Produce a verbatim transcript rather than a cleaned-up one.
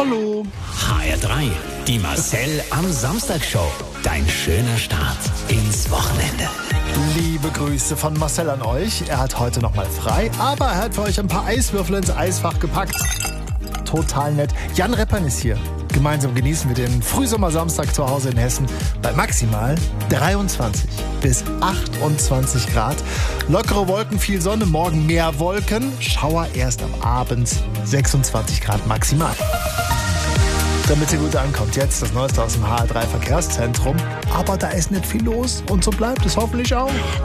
Hallo. H R drei, die Marcel am Samstag Show. Dein schöner Start ins Wochenende. Liebe Grüße von Marcel an euch. Er hat heute noch mal frei, aber er hat für euch ein paar Eiswürfel ins Eisfach gepackt. Total nett. Jan Reppern ist hier. Gemeinsam genießen wir den Frühsommersamstag zu Hause in Hessen bei maximal dreiundzwanzig bis achtundzwanzig Grad. Lockere Wolken, viel Sonne, morgen mehr Wolken. Schauer erst am Abend, sechsundzwanzig Grad maximal. Damit ihr gut ankommt, jetzt das Neueste aus dem H R drei Verkehrszentrum. Aber da ist nicht viel los und so bleibt es hoffentlich auch.